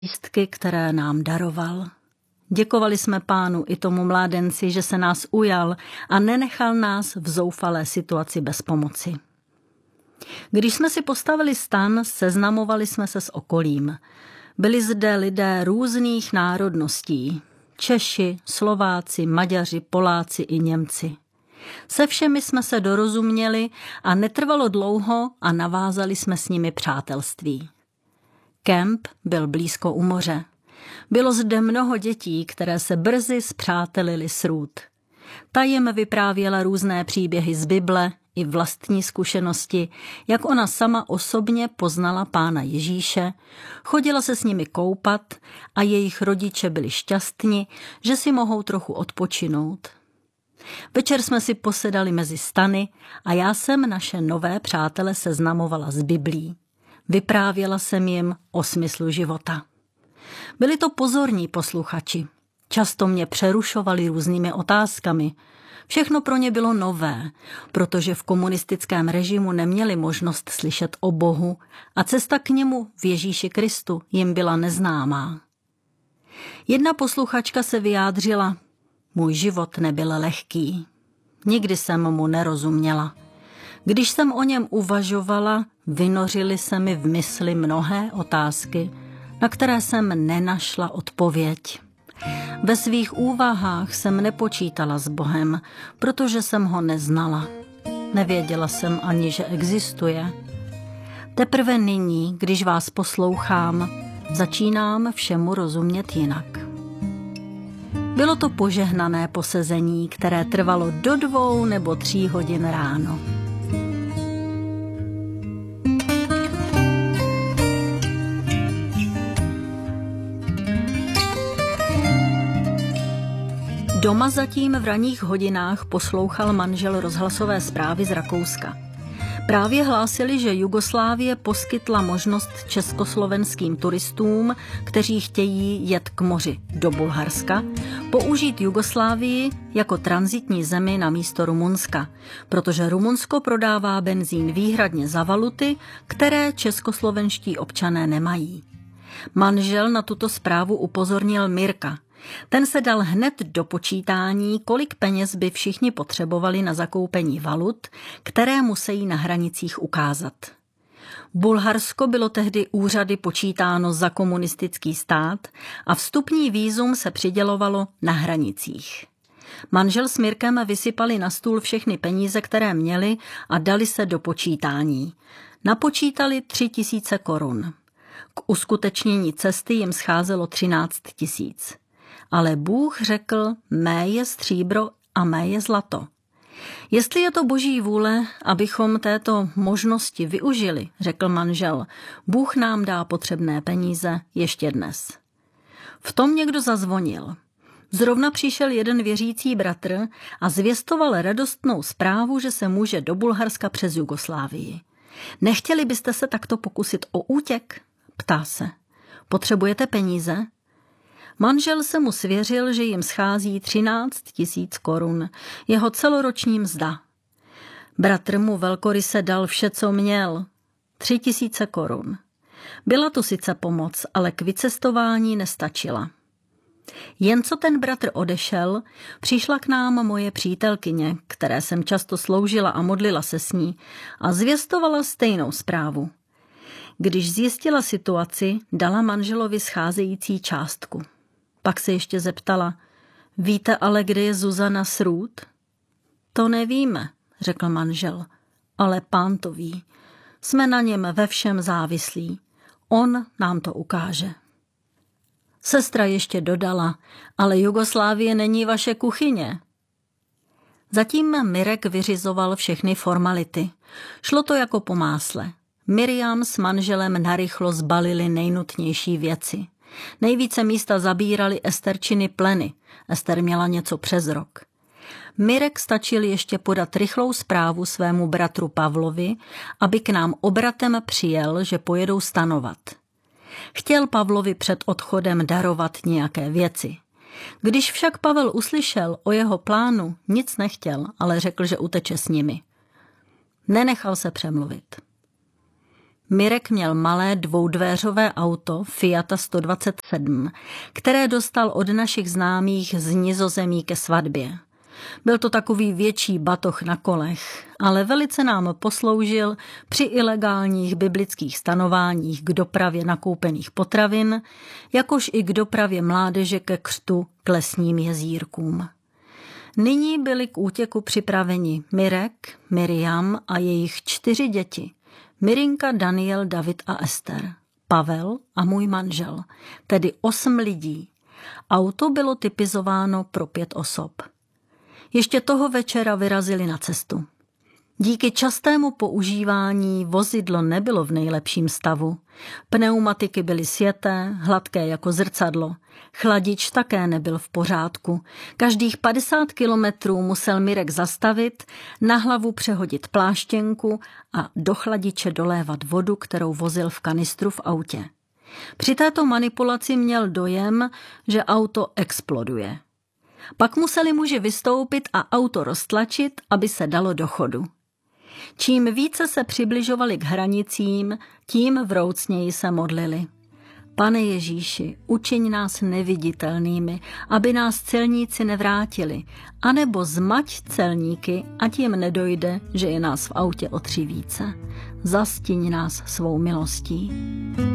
lístky, které nám daroval. Děkovali jsme Pánu i tomu mládenci, že se nás ujal a nenechal nás v zoufalé situaci bez pomoci. Když jsme si postavili stan, seznamovali jsme se s okolím. Byli zde lidé různých národností. Češi, Slováci, Maďaři, Poláci i Němci. Se všemi jsme se dorozuměli a netrvalo dlouho a navázali jsme s nimi přátelství. Kemp byl blízko u moře. Bylo zde mnoho dětí, které se brzy spřátelily s Ruth. Ta jim vyprávěla různé příběhy z Bible i vlastní zkušenosti, jak ona sama osobně poznala Pána Ježíše, chodila se s nimi koupat a jejich rodiče byli šťastní, že si mohou trochu odpočinout. Večer jsme si posedali mezi stany a já jsem naše nové přátele seznamovala s Biblí. Vyprávěla jsem jim o smyslu života. Byli to pozorní posluchači. Často mě přerušovali různými otázkami. Všechno pro ně bylo nové, protože v komunistickém režimu neměli možnost slyšet o Bohu a cesta k němu v Ježíši Kristu jim byla neznámá. Jedna posluchačka se vyjádřila: můj život nebyl lehký. Nikdy jsem mu nerozuměla. Když jsem o něm uvažovala, vynořily se mi v mysli mnohé otázky, na které jsem nenašla odpověď. Ve svých úvahách jsem nepočítala s Bohem, protože jsem ho neznala. Nevěděla jsem ani, že existuje. Teprve nyní, když vás poslouchám, začínám všemu rozumět jinak. Bylo to požehnané posezení, které trvalo do 2 nebo 3 hodin ráno. Doma zatím v ranních hodinách poslouchal manžel rozhlasové zprávy z Rakouska. Právě hlásili, že Jugoslávie poskytla možnost československým turistům, kteří chtějí jet k moři do Bulharska, použít Jugoslávii jako tranzitní zemi na místo Rumunska, protože Rumunsko prodává benzín výhradně za valuty, které českoslovenští občané nemají. Manžel na tuto zprávu upozornil Mirka. Ten se dal hned do počítání, kolik peněz by všichni potřebovali na zakoupení valut, které musí na hranicích ukázat. Bulharsko bylo tehdy úřady počítáno za komunistický stát a vstupní vízum se přidělovalo na hranicích. Manžel s Mirkem vysypali na stůl všechny peníze, které měli, a dali se do počítání. Napočítali 3000 korun. K uskutečnění cesty jim scházelo 13 000. Ale Bůh řekl: mé je stříbro a mé je zlato. Jestli je to Boží vůle, abychom této možnosti využili, řekl manžel, Bůh nám dá potřebné peníze ještě dnes. V tom někdo zazvonil. Zrovna přišel jeden věřící bratr a zvěstoval radostnou zprávu, že se může do Bulharska přes Jugoslávii. Nechtěli byste se takto pokusit o útěk? Ptá se. Potřebujete peníze? Manžel se mu svěřil, že jim schází 13 000 korun, jeho celoroční mzda. Bratr mu velkoryse dal vše, co měl. 3 000 korun. Byla to sice pomoc, ale k vycestování nestačila. Jen co ten bratr odešel, přišla k nám moje přítelkyně, které jsem často sloužila a modlila se s ní, a zvěstovala stejnou zprávu. Když zjistila situaci, dala manželovi scházející částku. Pak se ještě zeptala: víte ale, kde je Zuzana s Ruth? To nevíme, řekl manžel, ale Pán to ví. Jsme na něm ve všem závislí. On nám to ukáže. Sestra ještě dodala: ale Jugoslávie není vaše kuchyně. Zatím Mirek vyřizoval všechny formality. Šlo to jako po másle. Miriam s manželem narychlo zbalili nejnutnější věci. Nejvíce místa zabírali Esterčiny pleny. Ester měla něco přes rok. Mirek stačil ještě podat rychlou zprávu svému bratru Pavlovi, aby k nám obratem přijel, že pojedou stanovat. Chtěl Pavlovi před odchodem darovat nějaké věci. Když však Pavel uslyšel o jeho plánu, nic nechtěl, ale řekl, že uteče s nimi. Nenechal se přemluvit. Mirek měl malé dvoudvéřové auto Fiata 127, které dostal od našich známých z Nizozemí ke svatbě. Byl to takový větší batoh na kolech, ale velice nám posloužil při ilegálních biblických stanováních k dopravě nakoupených potravin, jakož i k dopravě mládeže ke křtu k lesním jezírkům. Nyní byli k útěku připraveni Mirek, Miriam a jejich 4 děti. Mirinka, Daniel, David a Ester, Pavel a můj manžel, tedy 8 lidí. Auto bylo typizováno pro 5 osob. Ještě toho večera vyrazili na cestu. Díky častému používání vozidlo nebylo v nejlepším stavu. Pneumatiky byly sjeté, hladké jako zrcadlo. Chladič také nebyl v pořádku. Každých 50 kilometrů musel Mirek zastavit, na hlavu přehodit pláštěnku a do chladiče dolévat vodu, kterou vozil v kanistru v autě. Při této manipulaci měl dojem, že auto exploduje. Pak museli muži vystoupit a auto roztlačit, aby se dalo do chodu. Čím více se přibližovali k hranicím, tím vroucněji se modlili. Pane Ježíši, učiň nás neviditelnými, aby nás celníci nevrátili, anebo zmať celníky, ať jim nedojde, že je nás v autě o 3 více. Zastíň nás svou milostí.